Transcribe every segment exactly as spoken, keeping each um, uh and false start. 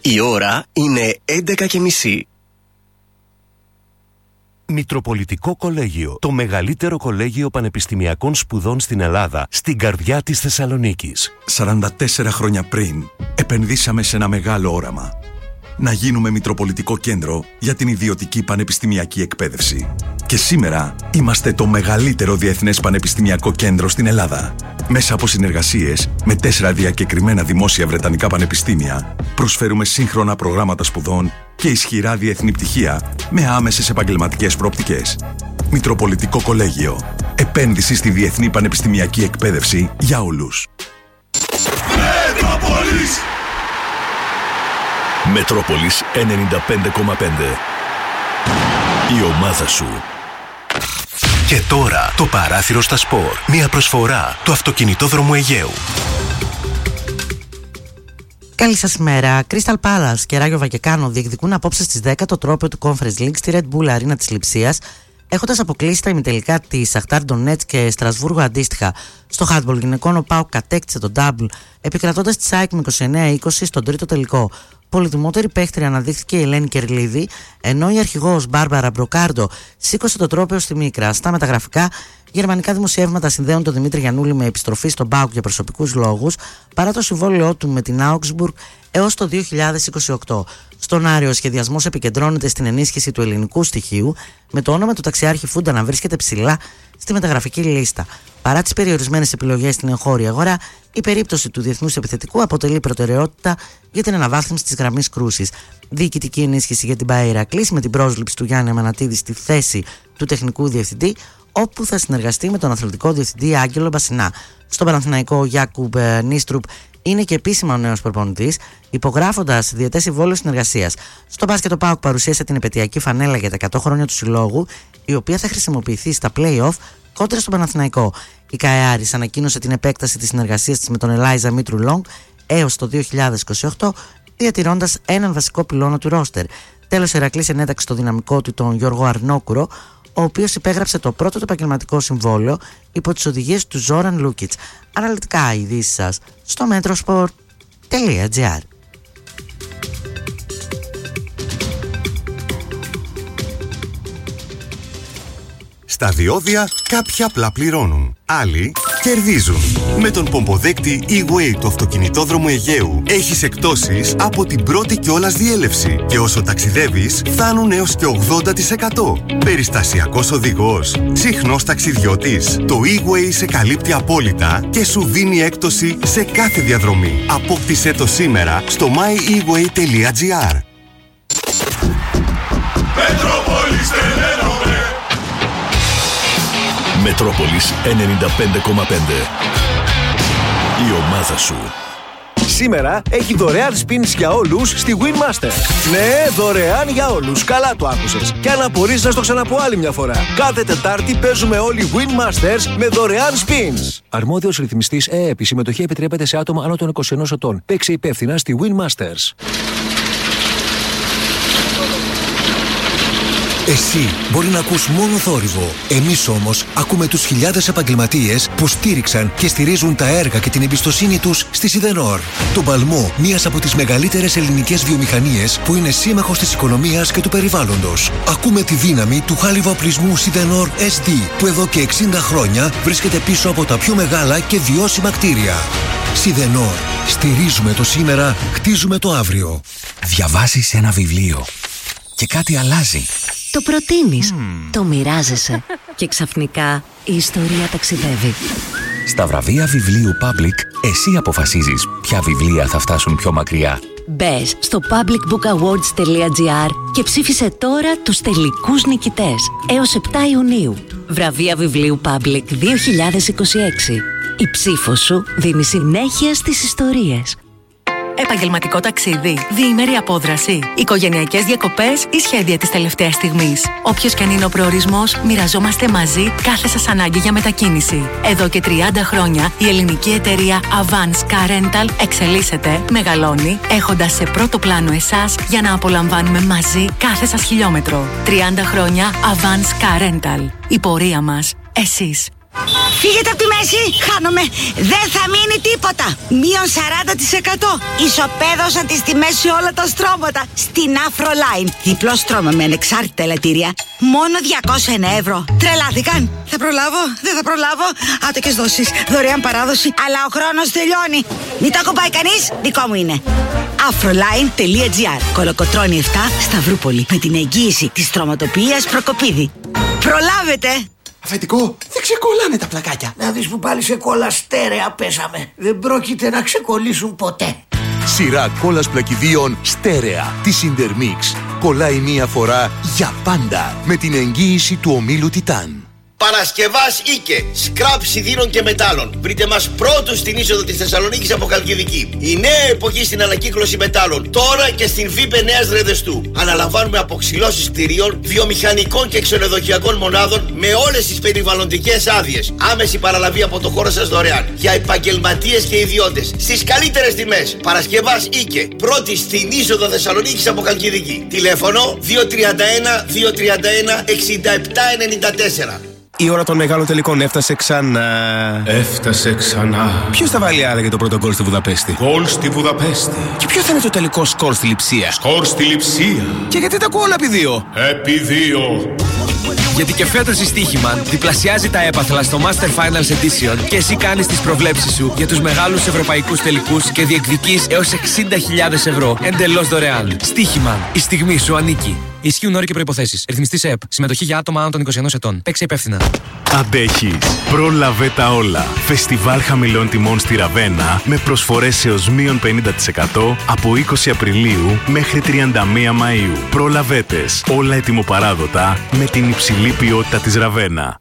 Η ώρα είναι έντεκα και μισή. Μητροπολιτικό Κολέγιο, το μεγαλύτερο κολέγιο πανεπιστημιακών σπουδών στην Ελλάδα, στην καρδιά της Θεσσαλονίκης. σαράντα τέσσερα χρόνια πριν, επενδύσαμε σε ένα μεγάλο όραμα. Να γίνουμε Μητροπολιτικό Κέντρο για την ιδιωτική πανεπιστημιακή εκπαίδευση. Και σήμερα είμαστε το μεγαλύτερο διεθνές πανεπιστημιακό κέντρο στην Ελλάδα. Μέσα από συνεργασίες με τέσσερα διακεκριμένα δημόσια βρετανικά πανεπιστήμια, προσφέρουμε σύγχρονα προγράμματα σπουδών και ισχυρά διεθνή πτυχία με άμεσες επαγγελματικές προοπτικές. Μητροπολιτικό Κολέγιο. Επένδυση στη διεθνή πανεπιστημιακή εκπαίδευση για όλους. Μετρόπολης! Μετρόπολης ενενήντα πέντε κόμμα πέντε. Η ομάδα σου. Και τώρα το παράθυρο στα σπορ. Μια προσφορά του αυτοκινητόδρομου Αιγαίου. Καλή σας ημέρα. Crystal Palace και Ράγιο Βαγεκάνο διεκδικούν απόψε στις δέκα το τρόπαιο του Conference League στη Red Bull Arena της Λειψίας, έχοντας αποκλείσει τα ημιτελικά της Σαχτάρ Ντονέτσκ και Στρασβούργου αντίστοιχα. Στο handball γυναικών ο ΠΑΟΚ κατέκτησε τον double, επικρατώντας τη ΣΑΕΚ με είκοσι εννέα είκοσι στον τρίτο τελικό. Πολυτιμότερη παίχτρια αναδείχθηκε η Ελένη Κερλίδη, ενώ η αρχηγός Μπάρμπαρα Μπροκάρντο σήκωσε το τρόπαιο στη Μίκρα. Στα μεταγραφικά, γερμανικά δημοσιεύματα συνδέουν τον Δημήτρη Γιαννούλη με επιστροφή στον ΠΑΟΚ για προσωπικούς λόγους, παρά το συμβόλαιό του με την Augsburg έως το δύο χιλιάδες είκοσι οκτώ. Στον Άριο, ο σχεδιασμός επικεντρώνεται στην ενίσχυση του ελληνικού στοιχείου, με το όνομα του ταξιάρχη Φούντα να βρίσκεται ψηλά στη μεταγραφική λίστα. Παρά τις περιορισμένες επιλογές στην εγχώρια αγορά, η περίπτωση του διεθνούς επιθετικού αποτελεί προτεραιότητα για την αναβάθμιση της γραμμής κρούσης. Διοικητική ενίσχυση για την ΠΑΕ Ηρακλής με την πρόσληψη του Γιάννη Αμανατίδη στη θέση του τεχνικού διευθυντή, όπου θα συνεργαστεί με τον αθλητικό διευθυντή Άγγελο Μπασινά. Στον Παναθηναϊκό, ο Γιάκουμπ Νίστρουπ είναι και επίσημα ο νέος προπονητής, υπογράφοντας διετές συμβόλαιο συνεργασίας. Στο μπάσκετ, ο ΠΑΟΚ παρουσίασε την επαιτειακή φανέλα για τα εκατό χρόνια του συλλόγου, η οποία θα χρησιμοποιηθεί στα play-off κόντρα στον Παναθηναϊκό. Η ΚΑΕ Άρης ανακοίνωσε την επέκταση της συνεργασίας της με τον Ελάιζα Μήτρου Λόγκ έως το δύο χιλιάδες είκοσι οκτώ, διατηρώντας έναν βασικό πυλώνα του ρόστερ. Τέλος, ο Ηρακλής ενέταξε το δυναμικό του τον Γιώργο Αρνόκουρο, ο οποίος υπέγραψε το πρώτο του επαγγελματικό συμβόλαιο υπό τις οδηγίες του Ζόραν Λούκιτς. Αναλυτικά οι ειδήσεις σας στο metrosport τελεία gr. Στα διόδια κάποιοι απλά πληρώνουν, άλλοι κερδίζουν. Με τον πομποδέκτη E-Way του αυτοκινητόδρομου Αιγαίου έχεις εκπτώσεις από την πρώτη κιόλας διέλευση και όσο ταξιδεύεις φτάνουν έως και ογδόντα τοις εκατό. Περιστασιακός οδηγός, συχνός ταξιδιώτης. Το E-Way σε καλύπτει απόλυτα και σου δίνει έκπτωση σε κάθε διαδρομή. Απόκτησέ το σήμερα στο my e way τελεία gr. Μετρόπολης τελένομαι. Μετρόπολης ενενήντα πέντε κόμμα πέντε. Η ομάδα σου. Σήμερα έχει δωρεάν spins για όλους στη Winmaster. Ναι, δωρεάν για όλους. Καλά το άκουσες. Και αν απορείς να στο ξαναπώ άλλη μια φορά. Κάθε Τετάρτη παίζουμε όλοι Winmasters με δωρεάν spins. Αρμόδιος ρυθμιστής ΕΕΠ. Η συμμετοχή επιτρέπεται σε άτομα άνω των είκοσι ενός ετών. Παίξε υπεύθυνα στη Winmasters. Εσύ μπορεί να ακούς μόνο θόρυβο. Εμείς όμως ακούμε τους χιλιάδες επαγγελματίες που στήριξαν και στηρίζουν τα έργα και την εμπιστοσύνη τους στη Σιδενόρ. Τον παλμό μιας από τις μεγαλύτερες ελληνικές βιομηχανίες που είναι σύμμαχος της οικονομίας και του περιβάλλοντος. Ακούμε τη δύναμη του χάλιβα οπλισμού Σιδενόρ ες ντι που εδώ και εξήντα χρόνια βρίσκεται πίσω από τα πιο μεγάλα και βιώσιμα κτίρια. Σιδενόρ. Στηρίζουμε το σήμερα, χτίζουμε το αύριο. Διαβάζεις ένα βιβλίο και κάτι αλλάζει. Το προτείνεις, mm. το μοιράζεσαι και ξαφνικά η ιστορία ταξιδεύει. Στα βραβεία βιβλίου Public, εσύ αποφασίζεις ποια βιβλία θα φτάσουν πιο μακριά. Μπες στο public book awards τελεία gr και ψήφισε τώρα τους τελικούς νικητές έως επτά Ιουνίου. Βραβεία βιβλίου Public δύο χιλιάδες είκοσι έξι. Η ψήφος σου δίνει συνέχεια στις ιστορίες. Επαγγελματικό ταξίδι, διήμερη απόδραση, οικογενειακές διακοπές ή σχέδια της τελευταίας στιγμής. Όποιος και αν είναι ο προορισμός, μοιραζόμαστε μαζί κάθε σας ανάγκη για μετακίνηση. Εδώ και τριάντα χρόνια η ελληνική εταιρεία Avance Car Rental εξελίσσεται, μεγαλώνει, έχοντας σε πρώτο πλάνο εσάς για να απολαμβάνουμε μαζί κάθε σας χιλιόμετρο. τριάντα χρόνια Avance Car Rental. Η πορεία μας, εσείς. Φύγετε από τη μέση, χάνομαι. Δεν θα μείνει τίποτα. Μείον σαράντα τοις εκατό. Ισοπαίδωσαν τις τιμές σε όλα τα στρώματα. Στην Afroline. Διπλό στρώμα με ανεξάρτητα ελαττήρια. Μόνο διακόσια ένα ευρώ. Τρελάθηκαν. Θα προλάβω, δεν θα προλάβω. Άτοκες δόσεις, δωρεάν παράδοση. Αλλά ο χρόνος τελειώνει. Μην το ακουμπάει κανείς, δικό μου είναι. Afroline.gr. Κολοκοτρώνη επτά, Σταυρούπολη. Με την εγγύηση της στρωματοποιίας Προκοπίδη. Προλάβετε! Αφεντικό, δεν ξεκολλάνε τα πλακάκια. Να δεις που πάλι σε κόλλα στέρεα πέσαμε. Δεν πρόκειται να ξεκολλήσουν ποτέ. Σειρά κόλλας πλακιδίων στέρεα της Intermix. Κολλάει μία φορά για πάντα με την εγγύηση του ομίλου Τιτάν. Παρασκευάς Ίκε, σκραπ σιδήρων και μετάλλων. Βρείτε μας πρώτους στην είσοδο της Θεσσαλονίκης από Καλκιδική. Η νέα εποχή στην ανακύκλωση μετάλλων, τώρα και στην ΒΥΠΕ Νέας Ρεδεστού. Αναλαμβάνουμε αποξυλώσεις κτηρίων, βιομηχανικών και ξενοδοχειακών μονάδων με όλες τις περιβαλλοντικές άδειες. Άμεση παραλαβή από το χώρο σας δωρεάν. Για επαγγελματίες και ιδιώτες. Στις καλύτερες τιμές. Παρασκευάς Ίκε, πρώτη στην είσοδο Θεσσαλονίκης από Καλκιδική. Τηλέφωνο δύο τρία ένα δύο τρία ένα εξήντα επτά ενενήντα τέσσερα. Η ώρα των μεγάλων τελικών έφτασε ξανά. Έφτασε ξανά. Ποιος θα βάλει άραγε το πρώτο γκολ στη Βουδαπέστη? Γκολ στη Βουδαπέστη. Και ποιο θα είναι το τελικό σκορ στη Λειψία? Σκορ στη Λειψία. Και γιατί τα ακούω όλα επί δύο? Επί δύο. Γιατί και φέτος η Στοίχημαν διπλασιάζει τα έπαθλα στο Master Finals Edition και εσύ κάνεις τις προβλέψεις σου για τους μεγάλους ευρωπαϊκούς τελικούς και διεκδικείς έως εξήντα χιλιάδες ευρώ εντελώς δωρεάν. Στοίχημαν. Η στιγμή σου ανήκει. Ισχύουν όροι και προϋποθέσεις. Ρυθμιστής ΕΕΠ. Συμμετοχή για άτομα άνω των είκοσι ενός ετών. Παίξε υπεύθυνα. Αντέχεις. Πρόλαβε τα όλα. Φεστιβάλ χαμηλών τιμών στη Ραβένα με προσφορές έως μείον πενήντα τοις εκατό από είκοσι Απριλίου μέχρι τριάντα μία Μαΐου. Προλαβέτες. Όλα ετοιμοπαράδοτα με την υψηλή ποιότητα της Ραβένα.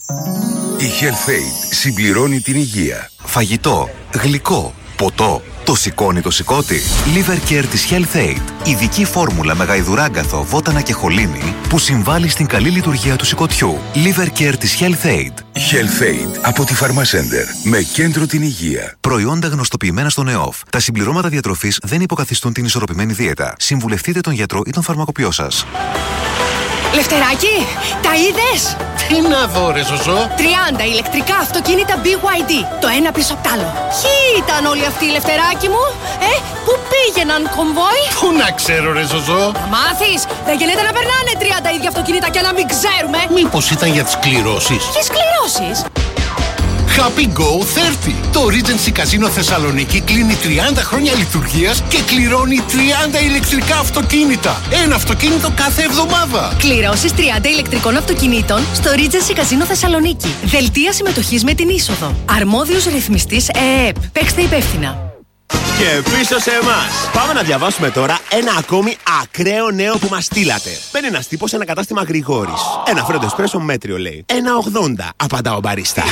Η HealthAid συμπληρώνει την υγεία. Φαγητό, γλυκό, ποτό. Το σηκώνει το σηκώτη. Liver Care της HealthAid. Ειδική φόρμουλα με γαϊδουράγκαθο, βότανα και χολίνη που συμβάλλει στην καλή λειτουργία του σηκωτιού. Liver Care της HealthAid. HealthAid από τη Pharmacenter. Με κέντρο την υγεία. Προϊόντα γνωστοποιημένα στον ΕΟΦ. Τα συμπληρώματα διατροφής δεν υποκαθιστούν την ισορροπημένη δίαιτα. Συμβουλευτείτε τον γιατρό ή τον φαρμακοποιό σας. Λευτεράκι, τα είδες? Τι να δω ρε Ζωζό? τριάντα ηλεκτρικά αυτοκίνητα μπι γουάι ντι. Το ένα πίσω απ' τ' άλλο. Ποιοι ήταν όλοι αυτοί, Λευτεράκι μου? Ε, πού πήγαιναν κομβόι? Πού να ξέρω ρε Ζωζό? Θα μάθεις. Δεν γίνεται να περνάνε τριάντα ίδια αυτοκίνητα και να μην ξέρουμε. Μήπως ήταν για τις κληρώσεις? Ποιες κληρώσεις? Happy Go τριάντα. Το Regency Casino Θεσσαλονίκη κλείνει τριάντα χρόνια λειτουργίας και κληρώνει τριάντα ηλεκτρικά αυτοκίνητα. Ένα αυτοκίνητο κάθε εβδομάδα. Κληρώσεις τριάντα ηλεκτρικών αυτοκινήτων στο Regency Casino Θεσσαλονίκη. Δελτία συμμετοχής με την είσοδο. Αρμόδιος ρυθμιστής ΕΕΠ. Παίξτε υπεύθυνα. Και πίσω σε εμάς. Πάμε να διαβάσουμε τώρα ένα ακόμη ακραίο νέο που μας στείλατε. Μπαίνει ένας τύπος σε ένα κατάστημα Γρηγόρης. Ένα φρέντο εσπρέσο μέτριο λέει. ένα ογδόντα. Απαντά ο μπαρίστα.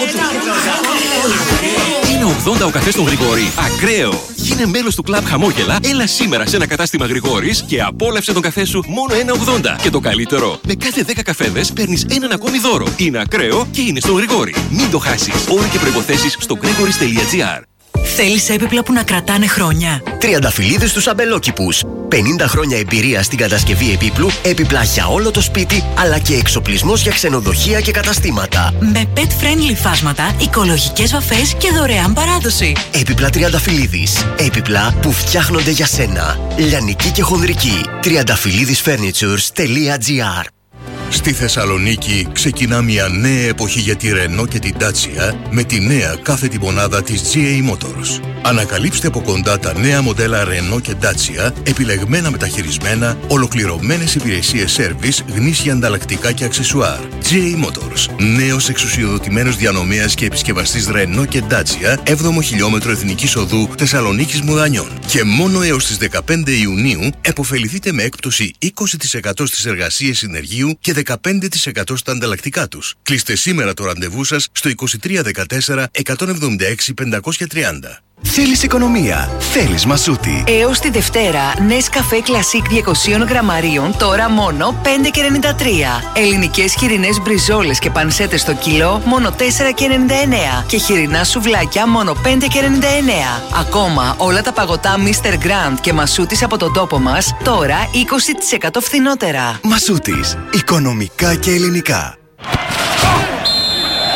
Είναι ογδόντα ο καφές στον Γρηγόρη. Ακραίο. Γίνε μέλος του κλαμπ Χαμόγελα. Έλα σήμερα σε ένα κατάστημα Γρηγόρης και απόλαυσε τον καφέ σου μόνο ένα ογδόντα. Και το καλύτερο, με κάθε δέκα καφέδες παίρνεις έναν ακόμη δώρο. Είναι ακραίο και είναι στον Γρηγόρη. Μην το χάσεις. Όροι και προϋποθέσεις στο gregoris.gr. Θέλεις έπιπλα που να κρατάνε χρόνια? Τριανταφυλλίδες στους αμπελόκηπους. πενήντα χρόνια εμπειρία στην κατασκευή επίπλου, έπιπλα για όλο το σπίτι, αλλά και εξοπλισμός για ξενοδοχεία και καταστήματα. Με pet-friendly φάσματα, οικολογικές βαφές και δωρεάν παράδοση. Έπιπλα Τριανταφυλλίδης. Έπιπλα που φτιάχνονται για σένα. Λιανική και χονδρική. τριανταφυλλίδισfurnitures.gr. Στη Θεσσαλονίκη ξεκινά μια νέα εποχή για τη Renault και την Dacia με τη νέα κάθετη μονάδα της τζι έι Motors. Ανακαλύψτε από κοντά τα νέα μοντέλα Renault και Dacia, επιλεγμένα μεταχειρισμένα, ολοκληρωμένες υπηρεσίες σέρβις, γνήσια ανταλλακτικά και αξεσουάρ. τζι έι Motors. Νέος εξουσιοδοτημένος διανομέας και επισκευαστής Renault και Dacia, έβδομο χιλιόμετρο Εθνικής Οδού Θεσσαλονίκης Μουδανιών. Και μόνο έως τις δεκαπέντε Ιουνίου επωφεληθείτε με έκπτωση είκοσι τοις εκατό στις εργασίες συνεργείου και δεκαπέντε τοις εκατό στα ανταλλακτικά τους. Κλείστε σήμερα το ραντεβού σας στο είκοσι τρία δεκατέσσερα εκατόν εβδομήντα έξι πεντακόσια τριάντα. Θέλεις οικονομία, θέλεις Μασούτη. Έως τη Δευτέρα, Nescafé Classic διακόσια γραμμαρίων, τώρα μόνο πέντε και ενενήντα τρία. Ελληνικές χοιρινές μπριζόλες και πανσέτες στο κιλό, μόνο τέσσερα και ενενήντα εννέα. Και χοιρινά σουβλάκια, μόνο πέντε και ενενήντα εννέα. Ακόμα, όλα τα παγωτά μίστερ Grand και Μασούτης από τον τόπο μας, τώρα είκοσι τοις εκατό φθηνότερα. Μασούτης, οικονομικά και ελληνικά.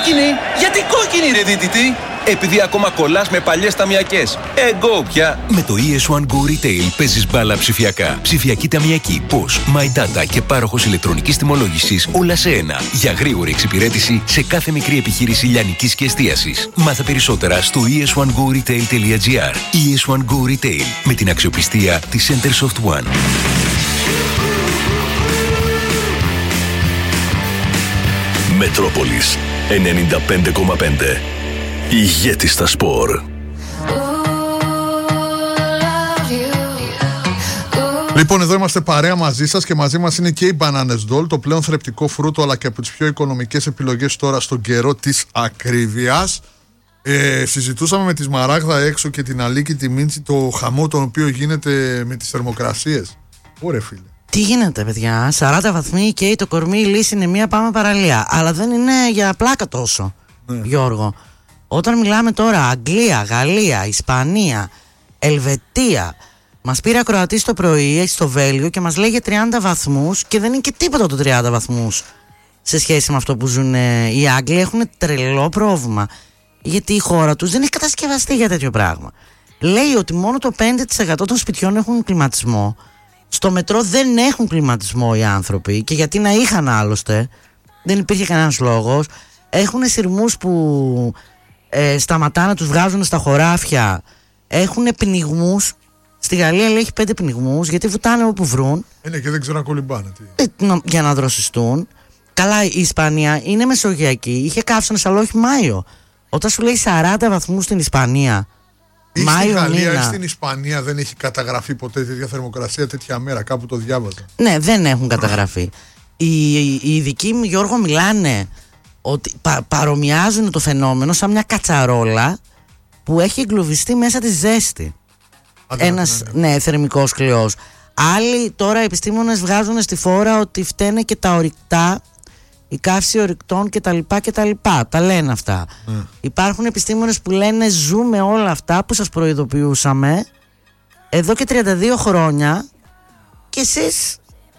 κόκκινη! Γιατί κόκκινη, ρε δίτητη! Επειδή ακόμα κολλάς με παλιές ταμιακές. Εγώ πια. Με το ι ες one Go Retail παίζεις μπάλα ψηφιακά. Ψηφιακή ταμιακή, Posh, My Data και πάροχος ηλεκτρονικής τιμολόγησης όλα σε ένα. Για γρήγορη εξυπηρέτηση σε κάθε μικρή επιχείρηση λιανικής και εστίασης. Μάθε περισσότερα στο ι ες one go retail τελεία gr. ι ες one Go Retail με την αξιοπιστία της Centersoft One. Μετρόπολης ενενήντα πέντε κόμμα πέντε. Ηγέτη στα σπορ. Λοιπόν, εδώ είμαστε παρέα μαζί σας και μαζί μας είναι και η Bananes Doll, το πλέον θρεπτικό φρούτο αλλά και από τις πιο οικονομικές επιλογές τώρα στον καιρό της ακρίβειας. Ε, συζητούσαμε με τη Σμαράγδα έξω και την Αλίκη τη Μίντσι το χαμό τον οποίο γίνεται με τις θερμοκρασίες. Ωραία, φίλε. Τι γίνεται, παιδιά, σαράντα βαθμοί και το κορμί, η λύση είναι μία, πάμε παραλία. Αλλά δεν είναι για πλάκα τόσο, ναι. Γιώργο. Όταν μιλάμε τώρα Αγγλία, Γαλλία, Ισπανία, Ελβετία, μας πήρε ακροατής το πρωί στο Βέλγιο και μας λέγε τριάντα βαθμούς και δεν είναι και τίποτα το τριάντα βαθμούς σε σχέση με αυτό που ζουν οι Άγγλοι. Έχουν τρελό πρόβλημα γιατί η χώρα τους δεν έχει κατασκευαστεί για τέτοιο πράγμα. Λέει ότι μόνο το πέντε τοις εκατό των σπιτιών έχουν κλιματισμό. Στο μετρό δεν έχουν κλιματισμό οι άνθρωποι και γιατί να είχαν άλλωστε, δεν υπήρχε κανένας λόγος. Έχουν σειρμούς που ε, σταματά να τους βγάζουν στα χωράφια. Έχουν πνιγμούς. Στη Γαλλία λέει έχει πέντε πνιγμούς γιατί βουτάνε όπου βρουν. Είναι και δεν ξέρω να κολυμπάνε. Ε, για να δροσιστούν. Καλά, η Ισπανία είναι μεσογειακή. Είχε καύσωνες αλλά όχι Μάιο. Όταν σου λέει σαράντα βαθμούς στην Ισπανία, ή Μάιο στην Γαλλία μήνα, ή στην Ισπανία δεν έχει καταγραφεί ποτέ τέτοια θερμοκρασία τέτοια μέρα. Κάπου το διάβαζα. Ναι, δεν έχουν καταγραφεί. Οι, οι ειδικοί, Γιώργο, μιλάνε ότι πα, παρομοιάζουν το φαινόμενο σαν μια κατσαρόλα που έχει εγκλωβιστεί μέσα τη ζέστη. Άντε, ένας ναι, ναι. ναι, θερμικός κλειός. Άλλοι τώρα επιστήμονες βγάζουν στη φόρα ότι φταίνε και τα ορυκτά, η καύση ορυκτών κτλ. κτλ. Τα λένε αυτά. Mm. Υπάρχουν επιστήμονες που λένε ζούμε όλα αυτά που σας προειδοποιούσαμε εδώ και τριάντα δύο χρόνια και εσείς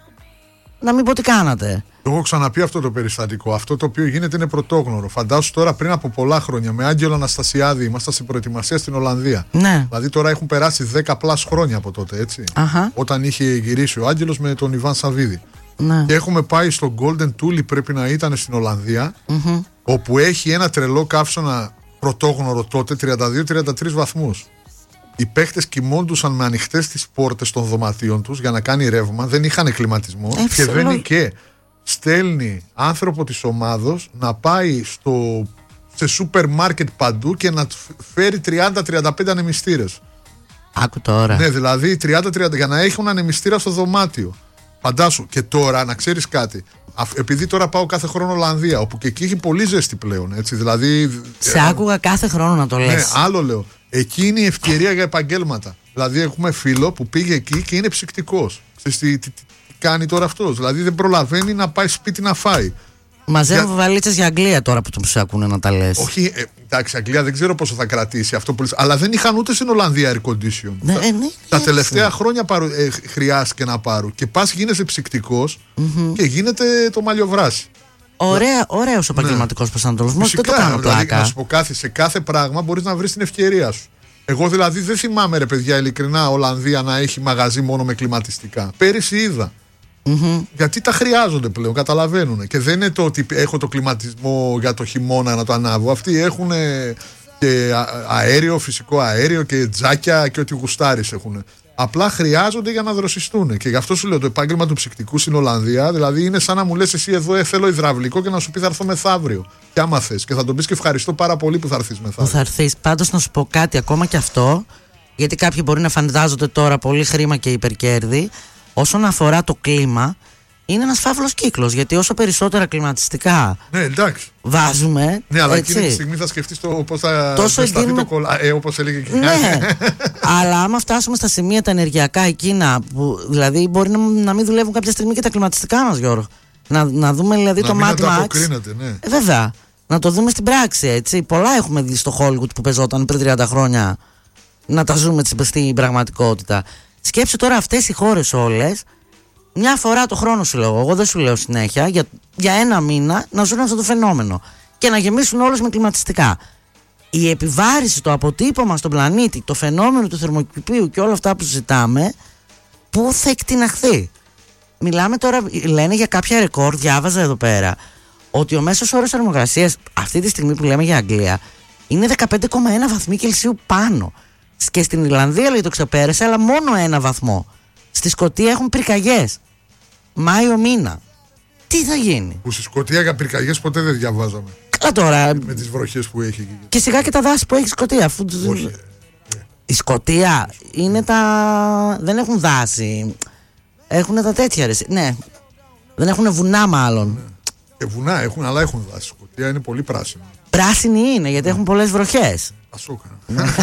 να μην πω τι κάνατε. Το έχω ξαναπεί αυτό το περιστατικό. Αυτό το οποίο γίνεται είναι πρωτόγνωρο. Φαντάσου τώρα πριν από πολλά χρόνια με Άγγελο Αναστασιάδη ήμασταν στην προετοιμασία στην Ολλανδία. Ναι. Δηλαδή τώρα έχουν περάσει δέκα πλάς χρόνια από τότε, έτσι. Αχα. Όταν είχε γυρίσει ο Άγγελος με τον Ιβάν Σαββίδη. Ναι. Και έχουμε πάει στο Golden Tulip, πρέπει να ήταν στην Ολλανδία, mm-hmm. όπου έχει ένα τρελό καύσωνα πρωτόγνωρο τότε τριάντα δύο τριάντα τρεις βαθμούς. Οι παίχτες κοιμώντουσαν με ανοιχτές τις πόρτες των δωματίων τους για να κάνει ρεύμα, δεν είχαν κλιματισμό ε, και δεν είναι και στέλνει άνθρωπο της ομάδος να πάει στο, σε σούπερ μάρκετ παντού και να φέρει τριάντα με τριάντα πέντε ανεμιστήρες. Άκου τώρα. Ναι, δηλαδή τριάντα με τριάντα για να έχουν ανεμιστήρα στο δωμάτιο. Φαντάσου. Και τώρα να ξέρεις κάτι. Επειδή τώρα πάω κάθε χρόνο Ολλανδία, όπου και εκεί έχει πολύ ζέστη πλέον. Έτσι, δηλαδή, σε άκουγα κάθε χρόνο να το λες. Ναι, άλλο λέω. Εκεί είναι η ευκαιρία για επαγγέλματα. Δηλαδή, έχουμε φίλο που πήγε εκεί και είναι ψυκτικός. Ξέρεις τι, τι, τι κάνει τώρα αυτός. Δηλαδή, δεν προλαβαίνει να πάει σπίτι να φάει. Μαζεύουν για... βαλίτσες για Αγγλία τώρα που τους ακούνε να τα λες. Όχι, ε, εντάξει, Αγγλία δεν ξέρω πόσο θα κρατήσει αυτό που λες. Αλλά δεν είχαν ούτε στην Ολλανδία air condition. Ναι, τα, ε, ναι, τα ναι, τελευταία ναι. χρόνια παρου, ε, χρειάστηκε να πάρουν. Και πας γίνεσαι ψυκτικός mm-hmm. και γίνεται το μαλλιοβράσι. Ωραία, ωραίος ο επαγγελματικός ναι. προσανατολισμός. Δεν το κάνω πλάκα. Δηλαδή, να σου πω κάθε, σε κάθε πράγμα μπορείς να βρεις την ευκαιρία σου. Εγώ δηλαδή δεν θυμάμαι, ρε παιδιά, ειλικρινά Ολλανδία να έχει μαγαζί μόνο με κλιματιστικά. Πέρυσι είδα. Mm-hmm. Γιατί τα χρειάζονται πλέον, καταλαβαίνουν. Και δεν είναι το ότι έχω το κλιματισμό για το χειμώνα να το ανάβω. Αυτοί έχουν και αέριο, φυσικό αέριο και τζάκια και ό,τι γουστάρεις έχουν. Απλά χρειάζονται για να δροσιστούν. Και γι' αυτό σου λέω το επάγγελμα του ψυκτικού στην Ολλανδία, δηλαδή είναι σαν να μου λες εσύ εδώ ε, θέλω υδραυλικό και να σου πει θα έρθω μεθαύριο. Και άμα θες. Και θα τον πεις και ευχαριστώ πάρα πολύ που θα έρθεις μεθαύριο. Που θα έρθεις. Πάντως να σου πω κάτι ακόμα και αυτό, γιατί κάποιοι μπορεί να φαντάζονται τώρα πολύ χρήμα και υπερκέρδη. Όσον αφορά το κλίμα, είναι ένας φαύλος κύκλος. Γιατί όσο περισσότερα κλιματιστικά ναι, εντάξει. βάζουμε. Ναι, αλλά έτσι, εκείνη τη στιγμή θα σκεφτείς το πώς θα σταθεί εγκύνουμε... το κολλά. Ε, όπως έλεγε και ναι, αλλά άμα φτάσουμε στα σημεία τα ενεργειακά εκείνα, που δηλαδή μπορεί να, να μην δουλεύουν κάποια στιγμή και τα κλιματιστικά μας, Γιώργο. Να, να δούμε δηλαδή να το Mad Max. Ναι. Ε, βέβαια. Να το δούμε στην πράξη, έτσι. Πολλά έχουμε δει στο Hollywood που παίζονταν πριν τριάντα χρόνια. Να τα ζούμε στην πραγματικότητα. Σκέψου τώρα αυτές οι χώρες όλες, μια φορά το χρόνο σου λέω, εγώ δεν σου λέω συνέχεια, για, για ένα μήνα να ζουν αυτό το φαινόμενο. και να γεμίσουν όλους με κλιματιστικά. Η επιβάρηση, το αποτύπωμα στον πλανήτη, το φαινόμενο του θερμοκηπίου και όλα αυτά που συζητάμε, πού θα εκτιναχθεί? Μιλάμε τώρα, λένε για κάποια ρεκόρ, διάβαζα εδώ πέρα, ότι ο μέσος όρος θερμοκρασίας αυτή τη στιγμή που λέμε για Αγγλία είναι δεκαπέντε κόμμα ένα βαθμοί Κελσίου πάνω. Και στην Ιρλανδία λέει το ξεπέρασε, αλλά μόνο ένα βαθμό. Στη Σκωτία έχουν πυρκαγιές. Μάιο μήνα. Τι θα γίνει? Που στη Σκωτία για πυρκαγιές ποτέ δεν διαβάζαμε. Καλά τώρα. Με τις βροχές που έχει εκεί. Και σιγά και τα δάση που έχει η Σκωτία. Αφού... Όχι. Η Σκωτία είναι τα. Δεν έχουν δάση. Έχουν τα τέτοια ρε. Ναι. Δεν έχουν βουνά μάλλον. Ναι. Και βουνά έχουν, αλλά έχουν δάση. Η Σκωτία είναι πολύ πράσινη. Πράσινη είναι γιατί έχουν πολλές βροχές. Ασούκα.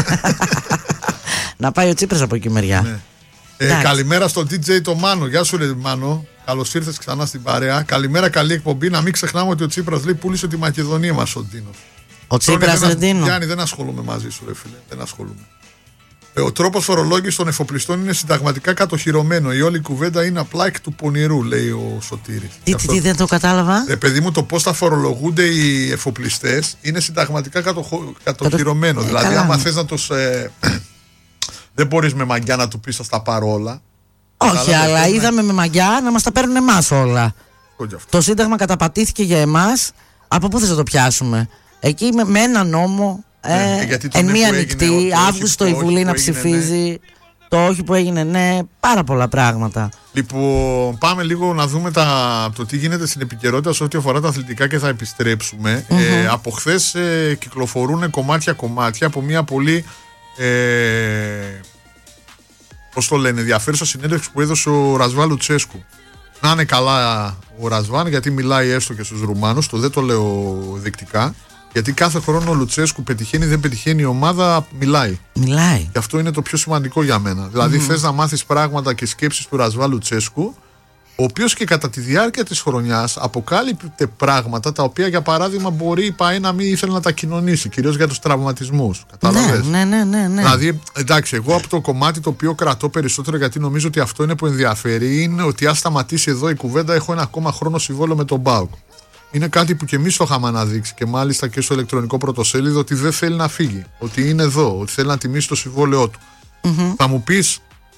Να πάει ο Τσίπρας από εκεί μεριά. Ναι. Ε, καλημέρα στον ντι τζέι το Μάνο. Γεια σου, ρε Μάνο. Καλώς ήρθες ξανά στην παρέα. Καλημέρα, καλή εκπομπή. Να μην ξεχνάμε ότι ο Τσίπρας λέει πούλησε τη Μακεδονία μας ο Ντίνος. Ο Τσίπρας δεν Ντίνο. Γιάννη, δεν ασχολούμαι μαζί σου, ρε φίλε. Δεν ασχολούμαι. Ε, ο τρόπος φορολόγησης των εφοπλιστών είναι συνταγματικά κατοχυρωμένο. Η όλη κουβέντα είναι απλά εκ του πονηρού, λέει ο Σωτήρης. Τι, τι, τι, δεν το κατάλαβα. Ε, παιδί μου, το πώς θα φορολογούνται οι εφοπλιστές είναι συνταγματικά κατοχο... κατοχυρωμένο. Κατω... Δηλαδή, ε, άμα θες να τους. Ε... δεν μπορείς με μαγιά να του πεις θα στα πάρω όλα. Όχι, αλλά, αλλά είδαμε με μαγιά να μας τα παίρνουν εμάς όλα. Το Σύνταγμα καταπατήθηκε για εμάς. Από πού θες να το πιάσουμε? Εκεί με, με ένα νόμο. Ε, ε, εν μία νυχτή, Αύγουστο η Βουλή να ψηφίζει. Ναι. Το όχι που έγινε, ναι, πάρα πολλά πράγματα. Λοιπόν, πάμε λίγο να δούμε τα, το τι γίνεται στην επικαιρότητα σε ό,τι αφορά τα αθλητικά και θα επιστρέψουμε. Mm-hmm. Ε, από χθες ε, κυκλοφορούν κομμάτια-κομμάτια από μια πολύ. Ε, πώς το λένε, ενδιαφέρουσα συνέντευξη που έδωσε ο Ρασβάν Λουτσέσκου. Να είναι καλά ο Ρασβάν, γιατί μιλάει έστω και στους Ρουμάνους, το δεν το λέω δεκτικά. Γιατί κάθε χρόνο ο Λουτσέσκου πετυχαίνει, δεν πετυχαίνει η ομάδα, μιλάει. Μιλάει. Και αυτό είναι το πιο σημαντικό για μένα. Δηλαδή, mm-hmm. θες να μάθεις πράγματα και σκέψεις του Ρασβάν Λουτσέσκου, ο οποίος και κατά τη διάρκεια της χρονιάς αποκάλυπτε πράγματα τα οποία, για παράδειγμα, μπορεί η ΠΑΕ να μην ήθελε να τα κοινωνήσει, κυρίως για τους τραυματισμούς. Κατάλαβες? Ναι, ναι, ναι, ναι. Δηλαδή, εντάξει, εγώ από το κομμάτι το οποίο κρατώ περισσότερο, γιατί νομίζω ότι αυτό είναι που ενδιαφέρει, είναι ότι αν σταματήσει εδώ η κουβέντα, έχω ένα ακόμα χρόνο συμβόλαιο με τον ΠΑΟΚ. Είναι κάτι που και εμείς το είχαμε αναδείξει και μάλιστα και στο ηλεκτρονικό πρωτοσέλιδο, ότι δεν θέλει να φύγει. Ότι είναι εδώ, ότι θέλει να τιμήσει το συμβόλαιό του. Mm-hmm. Θα μου πεις,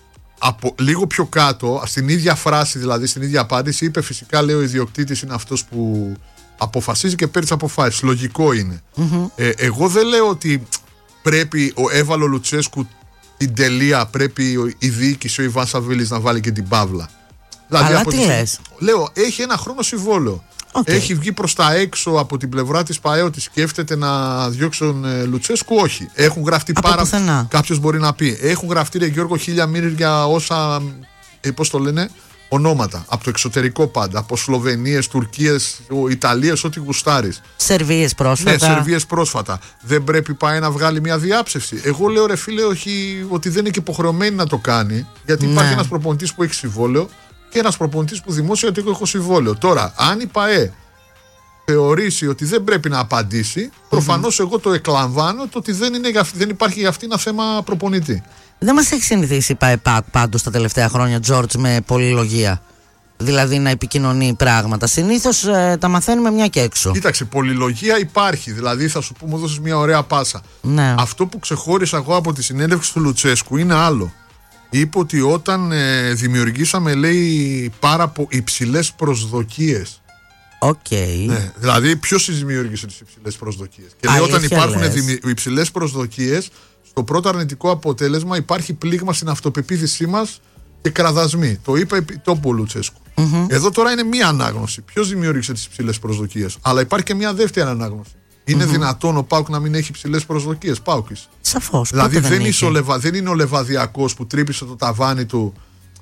από λίγο πιο κάτω, στην ίδια φράση δηλαδή, στην ίδια απάντηση, είπε φυσικά, λέει, ο ιδιοκτήτης είναι αυτός που αποφασίζει και παίρνει τις αποφάσεις. Λογικό είναι. Mm-hmm. Ε, εγώ δεν λέω ότι πρέπει ο έβαλε ο Λουτσέσκου την τελεία, πρέπει η διοίκηση, ο Ιβάν Σαββίλης να βάλει και την παύλα. Δηλαδή, αλλά τι τη... λες? Λέω, έχει ένα χρόνο συμβόλαιο. Okay. Έχει βγει προς τα έξω από την πλευρά της ΠΑΕ ότι σκέφτεται να διώξουν ε, Λουτσέσκου. Όχι. Έχουν γραφτεί από πάρα πολλά. Κάποιος μπορεί να πει. Έχουν γραφτεί, ρε Γιώργο, χίλια μύρια όσα. Ε, πώς το λένε, ονόματα. Από το εξωτερικό πάντα. Από Σλοβενίες, Τουρκίες, Ιταλίες, ό,τι γουστάρεις. Σερβίες πρόσφατα. Ναι, Σερβίες πρόσφατα. Δεν πρέπει ΠΑΕ να βγάλει μια διάψευση? Εγώ λέω, ρε φίλε, όχι, ότι δεν είναι και υποχρεωμένη να το κάνει. Γιατί ναι. υπάρχει ένας προπονητής που έχει συμβόλαιο και ένας προπονητής που δημόσια ότι έχω συμβόλαιο. Τώρα, αν η ΠΑΕ θεωρήσει ότι δεν πρέπει να απαντήσει, προφανώς mm-hmm. εγώ το εκλαμβάνω το ότι δεν, είναι, δεν υπάρχει για αυτή ένα θέμα προπονητή. Δεν μας έχει συνηθίσει η ΠΑΕ πάντως τα τελευταία χρόνια, Τζόρτζ, με πολυλογία. Δηλαδή να επικοινωνεί πράγματα. Συνήθως ε, τα μαθαίνουμε μια και έξω. Κοίταξε, πολυλογία υπάρχει. Δηλαδή θα σου πω, μου δώσεις μια ωραία πάσα. Ναι. Αυτό που ξεχώρισα εγώ από τη συνέντευξη του Λουτσέσκου είναι άλλο. Είπε ότι όταν ε, δημιουργήσαμε, λέει, πάρα πο... υψηλές προσδοκίες. Οκ. Okay. Ναι, δηλαδή ποιος δημιούργησε τις υψηλές προσδοκίες? Και λέει, όταν υπάρχουν δημι... υψηλές προσδοκίες, στο πρώτο αρνητικό αποτέλεσμα υπάρχει πλήγμα στην αυτοπεποίθησή μας και κραδασμοί. Το είπε επί τόπου ο Λουτσέσκου. Mm-hmm. Εδώ τώρα είναι μία ανάγνωση. Ποιος δημιούργησε τις υψηλές προσδοκίες? Αλλά υπάρχει και μία δεύτερη ανάγνωση. Είναι mm-hmm. δυνατόν ο ΠΑΟΚ να μην έχει υψηλές προσδοκίες? ΠΑΟΚης. Σαφώς. Δηλαδή δεν, δεν, λεβα, δεν είναι ο Λεβαδιακός που τρύπησε το ταβάνι του,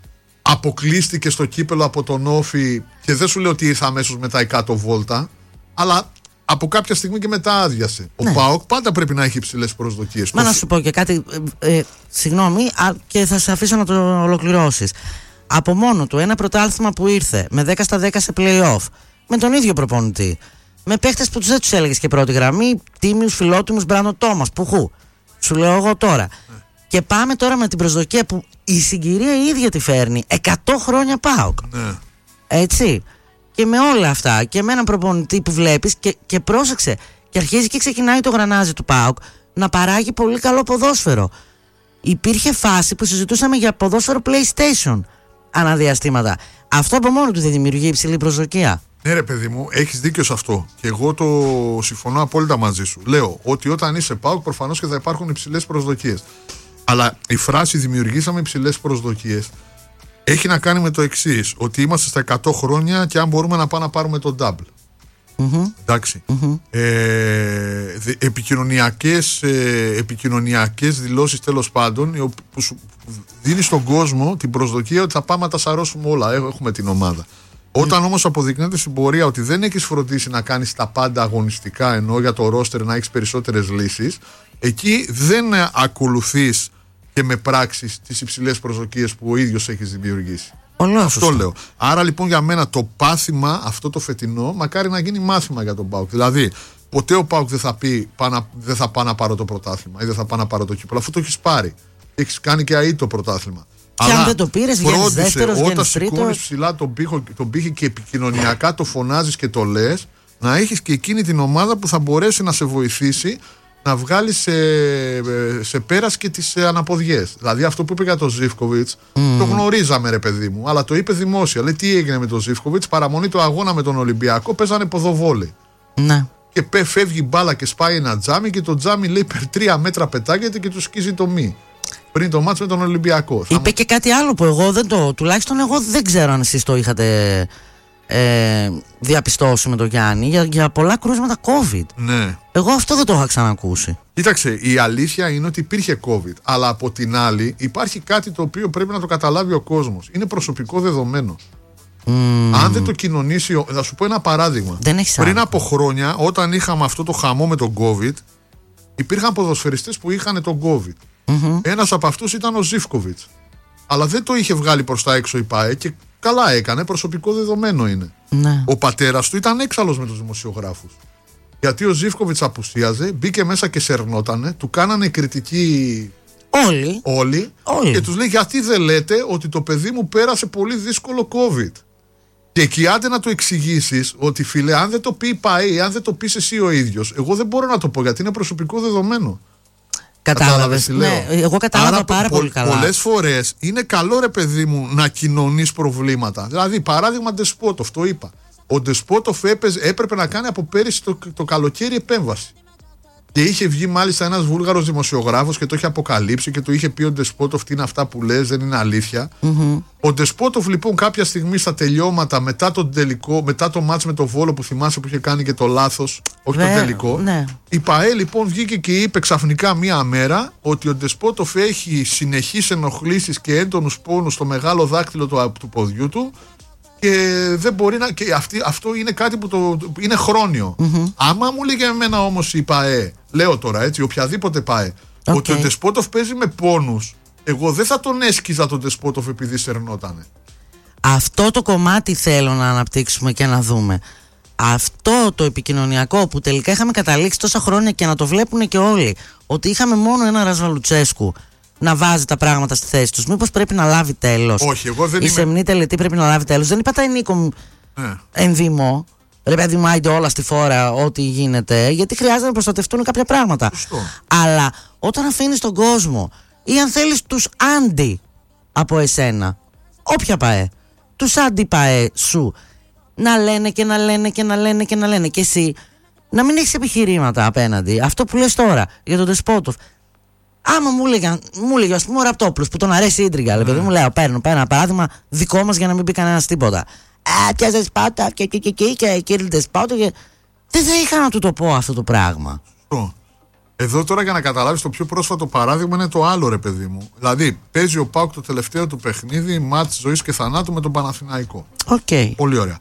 αποκλείστηκε στο κύπελο από τον Όφη και δεν σου λέω ότι ήρθε αμέσως μετά η κάτω βόλτα, αλλά από κάποια στιγμή και μετά άδειασε. Ναι. Ο ΠΑΟΚ πάντα πρέπει να έχει υψηλές προσδοκίες. Μα το... να σου πω και κάτι, ε, ε, συγγνώμη, α, και θα σε αφήσω να το ολοκληρώσεις. Από μόνο του ένα πρωτάθλημα που ήρθε με δέκα στα δέκα σε play-off, με τον ίδιο προπονητή, με παίχτες που δεν τους έλεγες και πρώτη γραμμή, τίμιους, φιλότιμους, Μπράνο Τόμας, πουχού. Σου λέω εγώ τώρα. Ναι. Και πάμε τώρα με την προσδοκία που η συγκυρία η ίδια τη φέρνει. εκατό χρόνια ΠΑΟΚ. Ναι. Έτσι. και με όλα αυτά και με έναν προπονητή που βλέπεις και, και πρόσεξε και αρχίζει και ξεκινάει το γρανάζι του ΠΑΟΚ να παράγει πολύ καλό ποδόσφαιρο. Υπήρχε φάση που συζητούσαμε για ποδόσφαιρο PlayStation αναδιαστήματα. Αυτό από μόνο του δεν δημιουργεί υψηλή προσδοκία? Ναι ρε παιδί μου, έχεις δίκιο σε αυτό και εγώ το συμφωνώ απόλυτα μαζί σου. Λέω ότι όταν είσαι ΠΑΟΚ προφανώς και θα υπάρχουν υψηλές προσδοκίες. Αλλά η φράση δημιουργήσαμε υψηλές προσδοκίες έχει να κάνει με το εξής, ότι είμαστε στα εκατό χρόνια και αν μπορούμε να πάμε να πάρουμε το double. Mm-hmm. Εντάξει. Mm-hmm. Ε, δι, επικοινωνιακές, ε, επικοινωνιακές δηλώσεις τέλος πάντων που σου δίνει στον κόσμο την προσδοκία ότι θα πάμε να τα σαρώσουμε όλα, έχουμε την ομάδα. Όταν όμως αποδεικνύεται στην πορεία ότι δεν έχεις φροντίσει να κάνεις τα πάντα αγωνιστικά, ενώ για το ρόστερ να έχεις περισσότερες λύσεις, εκεί δεν ακολουθείς και με πράξεις τις υψηλές προσδοκίες που ο ίδιος έχεις δημιουργήσει. Ολόφωστο. Αυτό λέω. Άρα λοιπόν για μένα το πάθημα αυτό το φετινό μακάρι να γίνει μάθημα για τον ΠΑΟΚ. Δηλαδή ποτέ ο ΠΑΟΚ δεν θα πει πάνα, δεν θα πάω να πάρω το πρωτάθλημα ή δεν θα πάω να πάρω το κύπελλο. Αφού το έχεις πάρει. Έχεις κάνει και αίτο πρωτάθλημα. Και αλλά αν δεν το πήρες, βγαίνεις δεύτερος, βγαίνεις τρίτος. Όταν σηκώνεις ψηλά τον, πύχο, τον πύχη και επικοινωνιακά το φωνάζεις και το λες, να έχεις και εκείνη την ομάδα που θα μπορέσει να σε βοηθήσει να βγάλεις σε, σε πέρας και τις αναποδιές. Δηλαδή αυτό που είπε για τον Ζίβκοβιτς mm. το γνωρίζαμε ρε παιδί μου, αλλά το είπε δημόσια. Λέει τι έγινε με τον Ζίβκοβιτς, παραμονή του αγώνα με τον Ολυμπιακό παίζανε ποδοβόλι. Ναι. Και φεύγει μπάλα και σπάει ένα τζάμι και το τζάμι λέει περ τρία μέτρα πετάγεται και του σκίζει το μη. Πριν το μάτς με τον Ολυμπιακό. Είπε θα... και κάτι άλλο που εγώ δεν το, τουλάχιστον εγώ δεν ξέρω αν εσείς το είχατε ε, διαπιστώσει με τον Γιάννη για, για πολλά κρούσματα COVID. Ναι. Εγώ αυτό δεν το είχα ξανακούσει. Κοίταξε, η αλήθεια είναι ότι υπήρχε COVID, αλλά από την άλλη υπάρχει κάτι το οποίο πρέπει να το καταλάβει ο κόσμος. Είναι προσωπικό δεδομένο. Mm. Αν δεν το κοινωνήσει, θα σου πω ένα παράδειγμα. Δεν έχεις Πριν άλλο. από χρόνια, όταν είχαμε αυτό το χαμό με τον COVID, υπήρχαν ποδοσφαιριστές που είχαν τον COVID. Mm-hmm. Ένας από αυτούς ήταν ο Ζίβκοβιτς. Αλλά δεν το είχε βγάλει προς τα έξω η ΠΑΕ και καλά έκανε, προσωπικό δεδομένο είναι. Ναι. Ο πατέρας του ήταν έξαλλος με τους δημοσιογράφους. Γιατί ο Ζίβκοβιτς απουσίαζε, μπήκε μέσα και σερνότανε, του κάνανε κριτική όλοι, όλοι, όλοι. Και τους λέει γιατί δεν λέτε ότι το παιδί μου πέρασε πολύ δύσκολο COVID. Και εκεί άντε να το εξηγήσεις ότι φίλε, αν δεν το πει η ΠΑΕ, αν δεν το πεις εσύ ο ίδιος, εγώ δεν μπορώ να το πω γιατί είναι προσωπικό δεδομένο. Κατάλαβες, ναι, εγώ κατάλαβα Άρα, πάρα πο, πολύ καλά. Πολλές φορές είναι καλό ρε παιδί μου να κοινωνείς προβλήματα. Δηλαδή παράδειγμα Ντεσπότοφ, το είπα. Ο Ντεσπότοφ έπρεπε να κάνει από πέρυσι το, το καλοκαίρι επέμβαση. Και είχε βγει μάλιστα ένας Βούλγαρος δημοσιογράφος και το είχε αποκαλύψει και του είχε πει ο Ντεσπότοφ τι είναι αυτά που λες, δεν είναι αλήθεια. Mm-hmm. Ο Ντεσπότοφ λοιπόν κάποια στιγμή στα τελειώματα μετά τον τελικό, μετά το μάτς με το Βόλο που θυμάσαι που είχε κάνει και το λάθος, όχι Βέ, το τελικό. Ναι. Η ΠΑΕ λοιπόν βγήκε και είπε ξαφνικά μία μέρα ότι ο Ντεσπότοφ έχει συνεχείς ενοχλήσεις και έντονους πόνους στο μεγάλο δάκτυλο του, του ποδιού του. Και δεν μπορεί να. Και αυτή, αυτό είναι κάτι που το, είναι χρόνιο. Mm-hmm. Άμα μου λέγε εμένα όμως η ΠΑΕ, λέω τώρα έτσι, οποιαδήποτε ΠΑΕ, okay. ότι ο Ντεσπότοφ παίζει με πόνους, εγώ δεν θα τον έσκιζα τον Ντεσπότοφ επειδή σερνότανε. Αυτό το κομμάτι θέλω να αναπτύξουμε και να δούμε. Αυτό το επικοινωνιακό που τελικά είχαμε καταλήξει τόσα χρόνια και να το βλέπουν και όλοι, ότι είχαμε μόνο ένα Ρασβαλουτσέσκου να βάζει τα πράγματα στη θέση τους. Μήπως πρέπει να λάβει τέλος? Όχι, εγώ δεν η είμαι. Η σεμνή τελετή πρέπει να λάβει τέλος. Δεν είπα τα ενίκο ναι. ενδύμω. Ρε παιδί μου, άιντε όλα στη φόρα ό,τι γίνεται, γιατί χρειάζεται να προστατευτούν κάποια πράγματα. Σωστό. Αλλά όταν αφήνεις τον κόσμο ή αν θέλεις τους άντι από εσένα, όποια ΠΑΕ, τους άντι ΠΑΕ σου, να λένε και να λένε και να λένε και να λένε και εσύ να μην έχεις επιχειρήματα απέναντι. Αυτό που λες τώρα για τον Ντεσπότοφ. Άμα μου έλεγε, μου έλεγε ας πούμε ο Ραπτόπουλος που τον αρέσει η ίντριγκα, mm. παιδί μου λέω παίρνω, παίρνω ένα παράδειγμα δικό μας για να μην πει κανένας τίποτα. Α, πιάζε σπάτα και και και και και κύριε σπάτα και δεν θα είχα να του το πω αυτό το πράγμα. Oh. Εδώ τώρα για να καταλάβεις το πιο πρόσφατο παράδειγμα είναι το άλλο ρε παιδί μου. Δηλαδή παίζει ο ΠΑΟΚ το τελευταίο του παιχνίδι, μάτς ζωής και θανάτου με τον Παναθηναϊκό. Okay. Πολύ ωραία.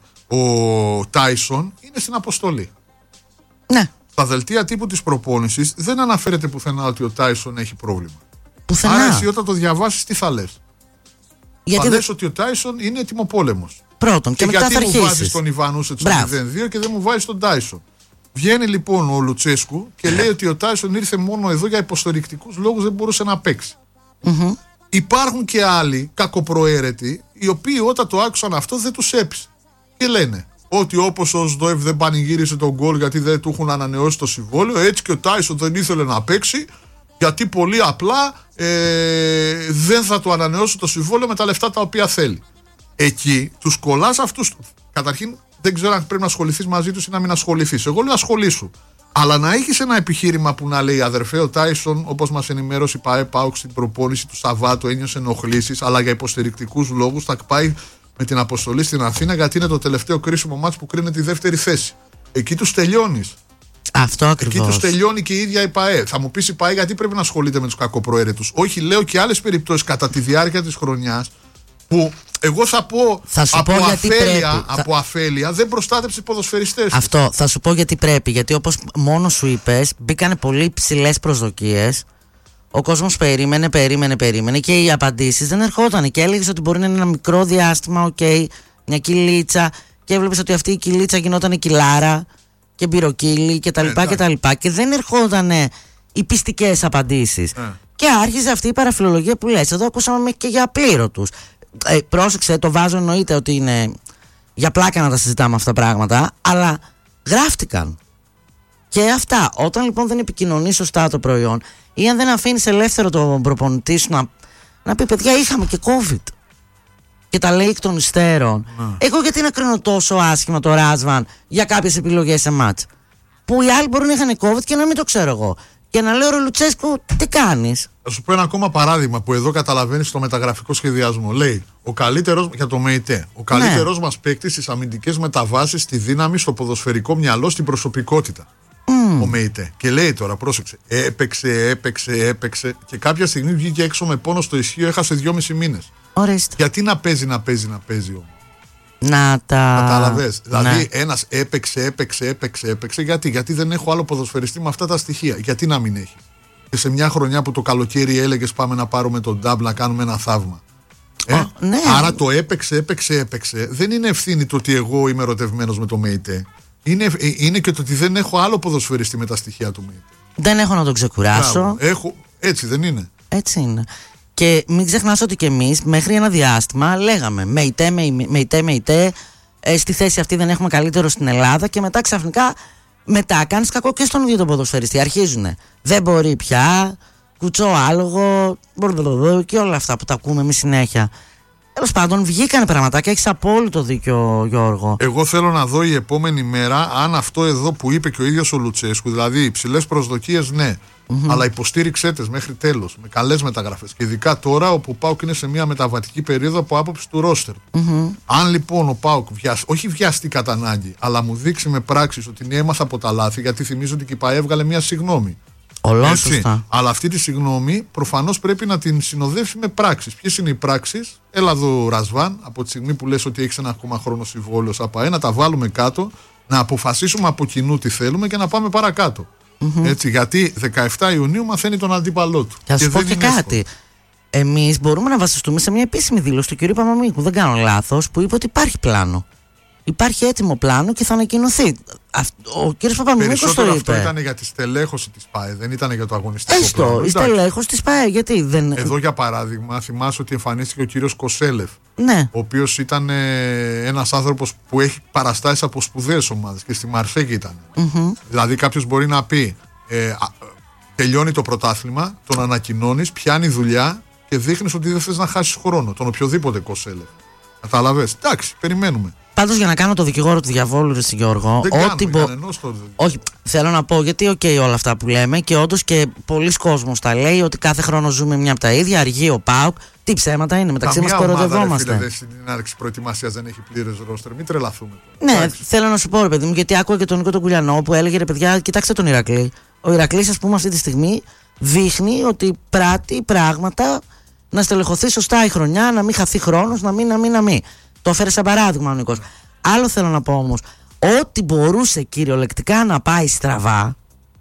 Ο Τάισον είναι στην αποστολή. Ναι. Στα δελτία τύπου της προπόνησης δεν αναφέρεται πουθενά ότι ο Τάισον έχει πρόβλημα. Πουθενά. Άρα εσύ όταν το διαβάσεις τι θα λες? Γιατί θα δε... λες ότι ο Τάισον είναι έτοιμοπόλεμος. Πρώτον και, και μετά γιατί θα μου βάζεις τον Ιβανούσετ στο μηδέν δύο και δεν μου βάζεις τον Τάισον? Βγαίνει λοιπόν ο Λουτσέσκου και λέει ότι ο Τάισον ήρθε μόνο εδώ για υποστηρικτικούς λόγους, δεν μπορούσε να παίξει. Mm-hmm. Υπάρχουν και άλλοι κακοπροαίρετοι οι οποίοι όταν το άκουσαν αυτό δεν τους έπεισε. Και λένε ότι όπως ο Σδόεφ δεν πανηγύρισε τον γκολ γιατί δεν του έχουν ανανεώσει το συμβόλαιο, έτσι και ο Τάισον δεν ήθελε να παίξει γιατί πολύ απλά ε, δεν θα του ανανεώσει το συμβόλαιο με τα λεφτά τα οποία θέλει. Εκεί τους κολλάς αυτούς. Καταρχήν δεν ξέρω αν πρέπει να ασχοληθείς μαζί τους ή να μην ασχοληθείς. Εγώ λέω ασχολήσου. Αλλά να έχεις ένα επιχείρημα που να λέει αδερφέ, ο Τάισον, όπως μας ενημέρωσε η ΠΑΕ ΠΑΟΚ στην προπόνηση του Σαββάτου, ένιωσε ενοχλήσεις, αλλά για υποστηρικτικούς λόγους θα πάει με την αποστολή στην Αθήνα γιατί είναι το τελευταίο κρίσιμο μάτς που κρίνεται τη δεύτερη θέση. Εκεί τους τελειώνεις. Αυτό ακριβώς. Εκεί τους τελειώνει και η ίδια η ΠΑΕ. Θα μου πεις η ΠΑΕ γιατί πρέπει να ασχολείται με τους κακοπροαίρετους. Όχι, λέω και άλλες περιπτώσεις κατά τη διάρκεια της χρονιάς που εγώ θα πω, θα σου από, πω αφέλεια, από θα... αφέλεια δεν προστάτεψε οι ποδοσφαιριστές. Αυτό θα σου πω γιατί πρέπει. Γιατί όπως μόνος σου είπες, μπήκανε πολύ ψηλές προσδοκίες. Ο κόσμος περίμενε, περίμενε, περίμενε και οι απαντήσεις δεν ερχόταν. Και έλεγες ότι μπορεί να είναι ένα μικρό διάστημα, οκ, okay, μια κυλίτσα. Και έβλεπες ότι αυτή η κυλίτσα γινόταν κυλάρα και μπυροκύλι κτλ. Και, και, και, και, και δεν ερχόταν οι πιστικές απαντήσεις. Ε. Και άρχιζε αυτή η παραφιλολογία που λες. Εδώ ακούσαμε και για απλήρωτους. Ε, πρόσεξε, το βάζω, εννοείται ότι είναι για πλάκα να τα συζητάμε αυτά τα πράγματα, αλλά γράφτηκαν. Και αυτά, όταν λοιπόν δεν επικοινωνείς σωστά το προϊόν ή αν δεν αφήνεις ελεύθερο τον προπονητή σου να, να πει παιδιά είχαμε και COVID και τα λέει εκ των υστέρων, mm. εγώ γιατί να κρίνω τόσο άσχημα το Ράσβαν για κάποιες επιλογές σε μάτς που οι άλλοι μπορεί να είχαν COVID και να μην το ξέρω εγώ. Και να λέω ρε Λουτσέσκου, τι κάνεις. Θα σου πω ένα ακόμα παράδειγμα που εδώ καταλαβαίνεις το μεταγραφικό σχεδιασμό. Λέει ο καλύτερος, για το ΜΕΙΤΕ, ο καλύτερος ναι. μας παίκτης στις αμυντικές μεταβάσεις, στη δύναμη, στο ποδοσφαιρικό μυαλό, στην προσωπικότητα. Mm. Ο ΜΕΙΤΕ. Και λέει τώρα, πρόσεξε, έπαιξε, έπαιξε, έπαιξε και κάποια στιγμή βγήκε έξω με πόνο στο ισχύο, έχασε δυόμισι μήνες. Ορίστε. Γιατί να παίζει, να παίζει, να παίζει όμως. Να τα. Κατάλαβες. Ναι. Δηλαδή, ένας έπαιξε, έπαιξε, έπαιξε, έπαιξε. Γιατί? Γιατί δεν έχω άλλο ποδοσφαιριστή με αυτά τα στοιχεία. Γιατί να μην έχει. Και σε μια χρονιά που το καλοκαίρι έλεγες πάμε να πάρουμε τον ντάμπ να κάνουμε ένα θαύμα. Ε? Oh, ναι. Άρα το έπαιξε, έπαιξε, έπαιξε. Δεν είναι ευθύνη το ότι εγώ είμαι ερωτευμένος με το ΜΕΙΤΕ. Είναι, είναι και το ότι δεν έχω άλλο ποδοσφαιριστή με τα στοιχεία του ΜΕΙΤΕ. Δεν έχω να τον ξεκουράσω. Έχω, έτσι δεν είναι. Έτσι είναι. Και μην ξεχνάς ότι και εμείς μέχρι ένα διάστημα λέγαμε ΜΕΙΤΕ, ΜΕΙΤΕ, ΜΕΙΤΕ, ε, στη θέση αυτή δεν έχουμε καλύτερο στην Ελλάδα και μετά ξαφνικά μετά κάνεις κακό και στον ίδιο τον ποδοσφαιριστή. Αρχίζουνε. Δεν μπορεί πια, κουτσό άλογο και όλα αυτά που τα ακούμε εμείς συνέχεια. Τέλος πάντων, βγήκανε πραγματάκια, έχεις απόλυτο δίκιο, Γιώργο. Εγώ θέλω να δω η επόμενη μέρα αν αυτό εδώ που είπε και ο ίδιος ο Λουτσέσκου, δηλαδή υψηλές προσδοκίες, ναι, mm-hmm. αλλά υποστήριξέ τες μέχρι τέλος, με καλές μεταγραφές. Και ειδικά τώρα όπου ο ΠΑΟΚ είναι σε μια μεταβατική περίοδο από άποψη του ρόστερ. Mm-hmm. Αν λοιπόν ο ΠΑΟΚ βιασ... όχι βιαστεί κατά ανάγκη, αλλά μου δείξει με πράξεις ότι ναι, έμαθα από τα λάθη, γιατί θυμίζω ότι η ΚΙΠΑ έβγαλε μια συγγνώμη. Ολόσωστα. Αλλά αυτή τη συγγνώμη προφανώς πρέπει να την συνοδεύσει με πράξεις. Ποιες είναι οι πράξεις? Έλα εδώ, Ρασβάν, από τη στιγμή που λες ότι έχεις ένα ακόμα χρόνο συμβόλαιο ΑΠΑΕ, να τα βάλουμε κάτω, να αποφασίσουμε από κοινού τι θέλουμε και να πάμε παρακάτω. Mm-hmm. Έτσι, γιατί δεκαεφτά Ιουνίου μαθαίνει τον αντίπαλό του. Και θα σου πω και κάτι. Εμείς μπορούμε να βασιστούμε σε μια επίσημη δήλωση του κ. Παπαμίκου, δεν κάνω λάθος, που είπε ότι υπάρχει πλάνο. Υπάρχει έτοιμο πλάνο και θα ανακοινωθεί. Ο κ. Παπαμίκος το είπε. Αυτό ήταν για τη στελέχωση της ΠΑΕ, δεν ήταν για το αγωνιστικό Έστω, πλάνο. Η στελέχωση της ΠΑΕ, γιατί δεν. Εδώ για παράδειγμα, θυμάσαι ότι εμφανίστηκε ο κύριος Κοσέλεφ. Ναι. Ο οποίος ήταν ε, ένας άνθρωπος που έχει παραστάσεις από σπουδαίες ομάδες και στη Μαρσέγγι ήταν. Mm-hmm. Δηλαδή, κάποιος μπορεί να πει: ε, α, τελειώνει το πρωτάθλημα, τον ανακοινώνεις, πιάνει δουλειά και δείχνεις ότι δεν θες να χάσεις χρόνο. Τον οποιοδήποτε Κοσέλεφ. Κατάλαβες. Εντάξει, περιμένουμε. Πάντως για να κάνω το δικηγόρο του διαβόλου, ρε Γιώργο, δεν ό,τι μπο... το... Όχι, θέλω να πω γιατί οκ okay, όλα αυτά που λέμε και όντως και πολλοί κόσμος τα λέει ότι κάθε χρόνο ζούμε μια από τα ίδια, αργεί ο ΠΑΟΚ. Τι ψέματα είναι, μεταξύ μας κοροδευόμαστε. Καμία στην έναρξη προετοιμασίας δεν έχει πλήρες ρόστερ, μην τρελαθούμε. Ναι, εντάξει. Θέλω να σου πω ρε παιδί μου, γιατί άκουγα και τον Νίκο τον Κουλιανό που έλεγε ρε παιδιά, κοιτάξτε τον Ηρακλή. Ο Ηρακλής, ας πούμε, αυτή τη στιγμή δείχνει ότι πράττει πράγματα να στελεχωθεί σωστά η χρονιά, να μην χαθεί χρόνος, να μην, να μην, να μην. Το έφερε σαν παράδειγμα ο Νίκος. Άλλο θέλω να πω όμως, ό,τι μπορούσε κυριολεκτικά να πάει στραβά,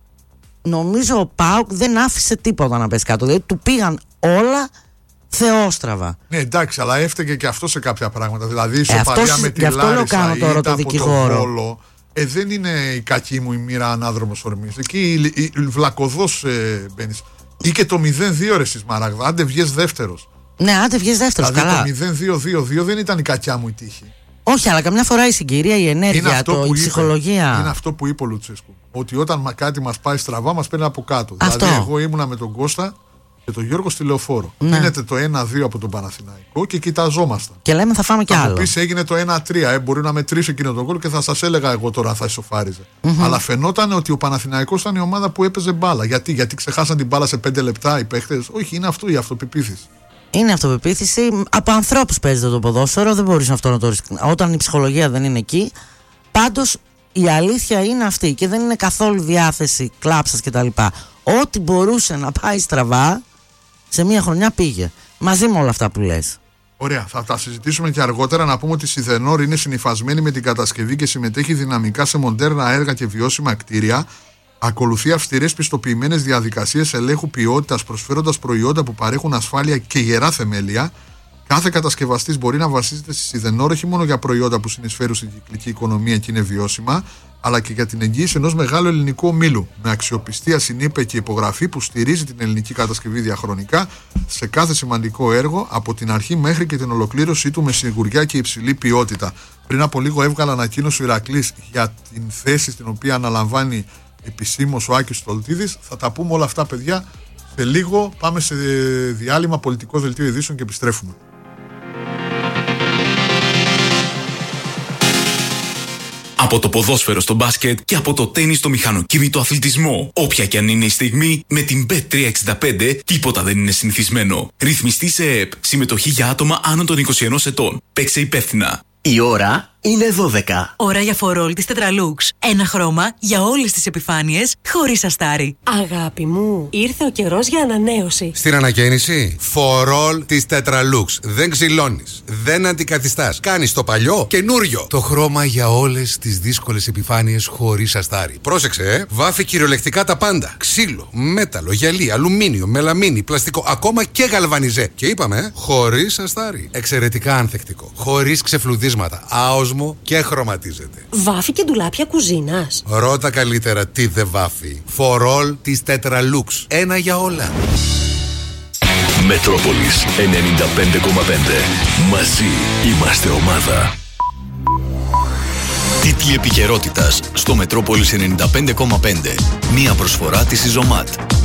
νομίζω ο ΠΑΟΚ δεν άφησε τίποτα να πέσει κάτω. Δηλαδή του πήγαν όλα θεόστραβα. Ναι, εντάξει, αλλά έφταιγε και αυτό σε κάποια πράγματα. Δηλαδή η ισοπαλία ε, με τη Λάρισα ή τώρα το δικηγόρο. Το Βόλο, ε, δεν είναι η κακή μου η μοίρα ανάδρομος ορμής. Εκεί η, η, η βλακωδός ε, μπαίνεις. Ή και το μηδέν δύο ρε στη Σμαράγδα, άντε βγες δεύτερος. Ναι, άντε βγες δεύτερος, δηλαδή, καλά. Το μηδέν δύο δύο δύο δεν ήταν η κακιά μου η τύχη. Όχι, αλλά καμιά φορά η συγκυρία, η ενέργεια, το, η ψυχολογία. Είναι αυτό που είπε ο Λουτσέσκου. Ότι όταν κάτι μας πάει στραβά, μας παίρνει από κάτω. Αυτό. Δηλαδή, εγώ ήμουνα με τον Κώστα και τον Γιώργο στη Λεωφόρο. Ναι. Γίνεται το ένα δύο από τον Παναθηναϊκό και κοιταζόμασταν. Και λέμε θα φάμε κι άλλο. Θα μου πεις έγινε το ένα τρία. Ε, μπορεί να μετρήσει εκείνο τον γκολ και θα σας έλεγα εγώ τώρα θα ισοφάριζε. Mm-hmm. Αλλά φαινόταν ότι ο Παναθηναϊκός ήταν η ομάδα που έπαιζε μπάλα. Γιατί, Γιατί ξεχάσαν την μπάλα σε πέντε λεπτά οι παίχτες. Όχι, είναι αυτό η αυτοπεποίθηση. Είναι αυτοπεποίθηση. Από ανθρώπους παίζεται το ποδόσφαιρο. Δεν μπορείς αυτό να το ρίξεις. Όταν η ψυχολογία δεν είναι εκεί. Πάντως η αλήθεια είναι αυτή και δεν είναι καθόλου διάθεση κλάψας κτλ. Ό,τι μπορούσε να πάει στραβά σε μία χρονιά πήγε. Μαζί με όλα αυτά που λες. Ωραία, θα τα συζητήσουμε και αργότερα. Να πούμε ότι η Σιδενόρ είναι συνυφασμένη με την κατασκευή και συμμετέχει δυναμικά σε μοντέρνα έργα και βιώσιμα κτίρια. Ακολουθεί αυστηρές πιστοποιημένες διαδικασίες ελέγχου ποιότητας, προσφέροντας προϊόντα που παρέχουν ασφάλεια και γερά θεμέλια. Κάθε κατασκευαστής μπορεί να βασίζεται στη Σιδενόρ όχι μόνο για προϊόντα που συνεισφέρουν στην κυκλική οικονομία και είναι βιώσιμα, αλλά και για την εγγύηση ενός μεγάλου ελληνικού ομίλου, με αξιοπιστία, συνύπεια και υπογραφή που στηρίζει την ελληνική κατασκευή διαχρονικά σε κάθε σημαντικό έργο, από την αρχή μέχρι και την ολοκλήρωσή του με σιγουριά και υψηλή ποιότητα. Πριν από λίγο έβγαλε ανακοίνωση ο Ηρακλής για την θέση στην οποία αναλαμβάνει επισήμως ο Άκης Στολτίδης. Θα τα πούμε όλα αυτά, παιδιά, σε λίγο. Πάμε σε διάλειμμα, πολιτικό δελτίο ειδήσεων και επιστρέφουμε. Από το ποδόσφαιρο στο μπάσκετ και από το τένις στο μηχανοκίνητο αθλητισμό. Όποια και αν είναι η στιγμή, με την μπετ τριακόσια εξήντα πέντε τίποτα δεν είναι συνηθισμένο. Ρυθμιστή σε ΕΕΠ. Συμμετοχή για άτομα άνω των είκοσι ενός ετών. Παίξε υπεύθυνα. Η ώρα είναι δώδεκα. Ώρα για φορόλ της Τετραλούξ. Ένα χρώμα για όλες τις επιφάνειες, χωρίς αστάρι. Αγάπη μου, ήρθε ο καιρός για ανανέωση. Στην ανακαίνιση, φορόλ της Τετραλούξ. Δεν ξυλώνεις, δεν αντικαθιστάς. Κάνεις το παλιό καινούριο. Το χρώμα για όλες τις δύσκολες επιφάνειες χωρίς αστάρι. Πρόσεξε, ε. Βάφει κυριολεκτικά τα πάντα. Ξύλο, μέταλλο, γυαλί, αλουμίνιο, μελαμίνι, πλαστικό, ακόμα και γαλβανιζέ. Και είπαμε, ε, χωρίς αστάρι. Εξαιρετικά ανθεκτικό. Χωρίς ξεφλουδίσματα. Άοσμο και χρωματίζεται. Βάφει και ντουλάπια κουζίνας. Ρώτα καλύτερα τι δεν βάφει. Φορόλ της Τετραλούξ. Ένα για όλα. Μετρόπολης ενενήντα πέντε κόμμα πέντε. Μαζί είμαστε ομάδα. Τίτλοι επικαιρότητας στο Μετρόπολης ενενήντα πέντε κόμμα πέντε. Μία προσφορά της Ιζωμάτ.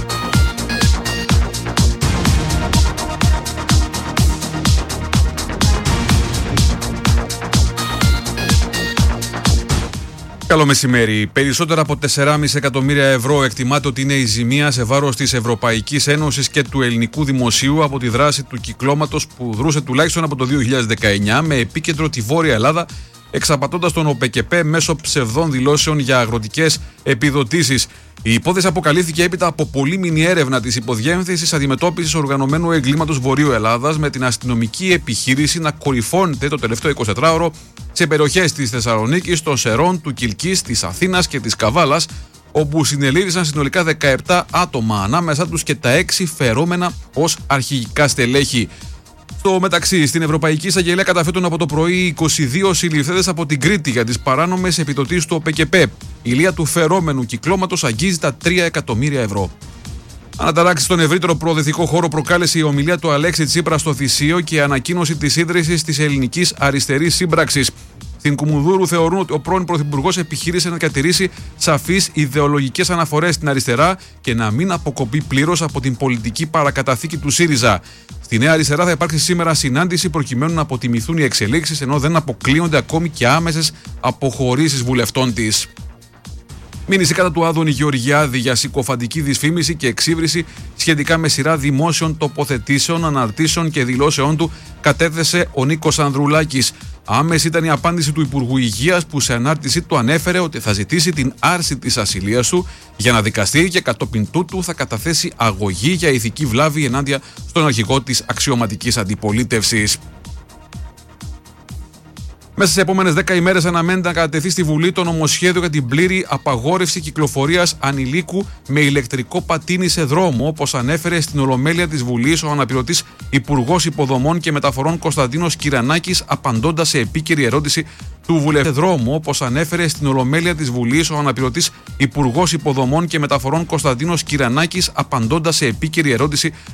Καλό μεσημέρι. Περισσότερα από τέσσερα κόμμα πέντε εκατομμύρια ευρώ εκτιμάται ότι είναι η ζημία σε βάρος της Ευρωπαϊκής Ένωσης και του ελληνικού δημοσίου από τη δράση του κυκλώματος που δρούσε τουλάχιστον από το δύο χιλιάδες δεκαεννιά με επίκεντρο τη Βόρεια Ελλάδα, εξαπατώντας τον ΟΠΕΚΕΠΕ μέσω ψευδών δηλώσεων για αγροτικές επιδοτήσεις. Η υπόθεση αποκαλύφθηκε έπειτα από πολύμηνη έρευνα της Υποδιεύθυνσης Αντιμετώπισης Οργανωμένου Εγκλήματος Βορείου Ελλάδας, με την αστυνομική επιχείρηση να κορυφώνεται το τελευταίο εικοσιτετράωρο σε περιοχές της Θεσσαλονίκης, των Σερών, του Κιλκής, της Αθήνας και της Καβάλας, όπου συνελήφθησαν συνολικά δεκαεπτά άτομα, ανάμεσά τους και τα έξι φερόμενα ως αρχηγικά στελέχη. Στο μεταξύ, στην Ευρωπαϊκή Εισαγγελία καταθέτουν από το πρωί είκοσι δύο συλληφθέντες από την Κρήτη για τις παράνομες επιδοτήσεις του ΟΠΕΚΕΠΕ. Η ηλία του φερόμενου κυκλώματος αγγίζει τα τρία εκατομμύρια ευρώ. Αναταράξει στον ευρύτερο προοδευτικό χώρο προκάλεσε η ομιλία του Αλέξη Τσίπρα στο Θησίο και η ανακοίνωση της ίδρυσης της Ελληνικής Αριστερής Σύμπραξης. Στην Κουμουνδούρου θεωρούν ότι ο πρώην Πρωθυπουργός επιχείρησε να διατηρήσει σαφείς ιδεολογικές αναφορές στην αριστερά και να μην αποκοπεί πλήρως από την πολιτική παρακαταθήκη του ΣΥΡΙΖΑ. Στη Νέα Αριστερά θα υπάρξει σήμερα συνάντηση προκειμένου να αποτιμηθούν οι εξελίξεις, ενώ δεν αποκλείονται ακόμη και άμεσες αποχωρήσεις βουλευτών της. Μήνυση κατά του Άδωνη Γεωργιάδη για συκοφαντική δυσφήμιση και εξύβριση σχετικά με σειρά δημόσιων τοποθετήσεων, αναρτήσεων και δηλώσεών του κατέθεσε ο Νίκος Ανδρουλάκης. Άμεση ήταν η απάντηση του Υπουργού Υγείας, που σε ανάρτησή του ανέφερε ότι θα ζητήσει την άρση της ασυλίας του για να δικαστεί και κατόπιν τούτου θα καταθέσει αγωγή για ηθική βλάβη ενάντια στον αρχηγό της αξιωματικής αντιπολίτευσης. Μέσα στις επόμενες δέκα ημέρες αναμένεται να κατατεθεί στη Βουλή το νομοσχέδιο για την πλήρη απαγόρευση κυκλοφορίας ανηλίκου με ηλεκτρικό πατίνι σε δρόμο, όπως ανέφερε στην Ολομέλεια της Βουλής ο αναπληρωτής Υπουργός Υποδομών και Μεταφορών Κωνσταντίνος Κυρανάκης, απαντώντας σε επίκαιρη ερώτηση του βουλευτή δρόμου, όπως ανέφερε στην Ολομέλεια της Βουλής ο αναπληρωτής Υπουργός Υποδομών και Μεταφορών Κωνσταντίνος Κυρανάκης, απαντώντας σε επίκαιρη ερώτηση